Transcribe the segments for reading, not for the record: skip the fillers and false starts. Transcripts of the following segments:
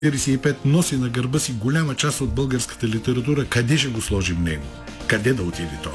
45 носи на гърба си голяма част от българската литература. Къде ще го сложим него? Къде да отиде то?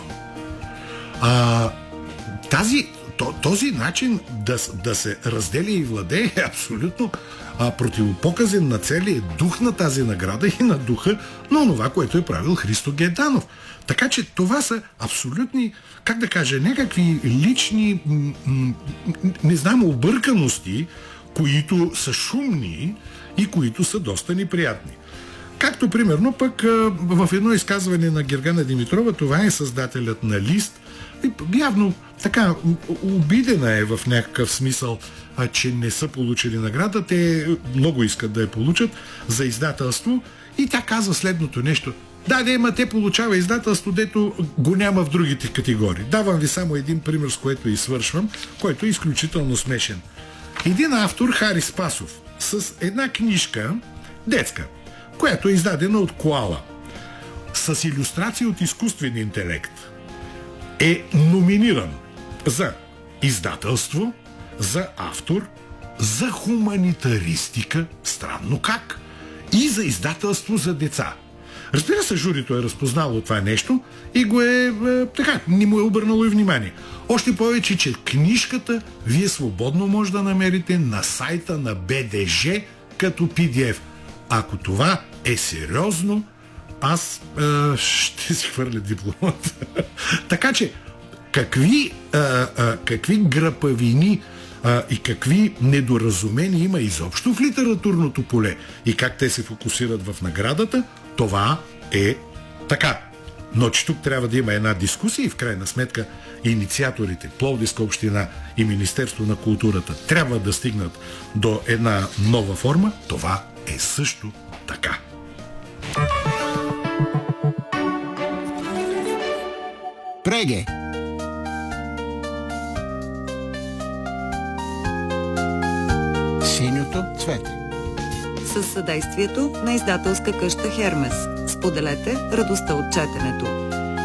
Този начин да се разделя и владее е абсолютно противопоказен на целия дух на тази награда и на духа на това, което е правил Христо Гайданов. Така че това са абсолютни, как да кажа, някакви лични, не знам, обърканости, които са шумни и които са доста неприятни. Както примерно пък в едно изказване на Гергана Димитрова, това е създателят на Лист, явно така обидена е в някакъв смисъл, че не са получили награда. Те много искат да я получат за издателство и тя казва следното нещо. Да, те получава издателство, дето го няма в другите категории. Давам ви само един пример, с което и свършвам, който е изключително смешен. Един автор, Хари Спасов, с една книжка, детска, която е издадена от Коала, с илюстрации от изкуствен интелект, е номиниран за издателство, за автор, за хуманитаристика, странно как, и за издателство за деца. Разбира се, журито е разпознало това нещо и го така, не му е обърнало и внимание. Още повече, че книжката вие свободно може да намерите на сайта на БДЖ като PDF. Ако това е сериозно, аз ще си хвърля дипломата. Така че, какви грапавини и какви недоразумения има изобщо в литературното поле и как те се фокусират в наградата, това е така. Но че тук трябва да има една дискусия и в крайна сметка инициаторите, Пловдивска община и Министерство на културата трябва да стигнат до една нова форма, това е също така. Преге! Синьото цвете. Със съдействието на издателска къща Хермес. Споделете радостта от четенето.